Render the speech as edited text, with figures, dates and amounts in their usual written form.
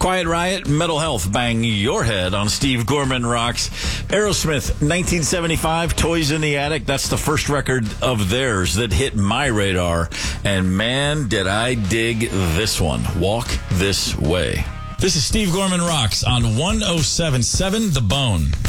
Quiet Riot, Metal Health, Bang Your Head on Steve Gorman Rocks. Aerosmith, 1975, Toys in the Attic. That's the first record of theirs that hit my radar. And man, did I dig this one. Walk This Way. This is Steve Gorman Rocks on 107.7 The Bone.